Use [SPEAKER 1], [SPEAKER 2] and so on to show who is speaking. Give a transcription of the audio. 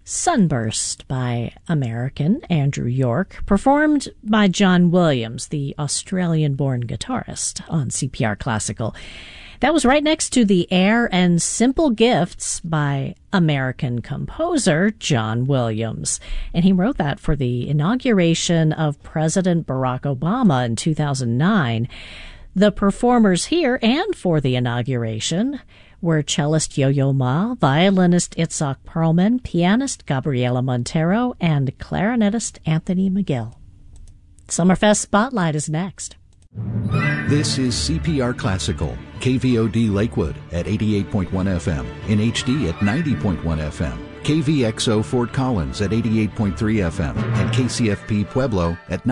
[SPEAKER 1] Sunburst by American Andrew York, performed by John Williams, the Australian-born guitarist, on CPR Classical. That was right next to The Air and Simple Gifts by American composer John Williams. And he wrote that for the inauguration of President Barack Obama in 2009. The performers here and for the inauguration were cellist Yo-Yo Ma, violinist Itzhak Perlman, pianist Gabriela Montero, and clarinetist Anthony McGill. Summerfest Spotlight is next.
[SPEAKER 2] This is CPR Classical, KVOD Lakewood at 88.1 FM, in HD at 90.1 FM, KVXO Fort Collins at 88.3 FM, and KCFP Pueblo at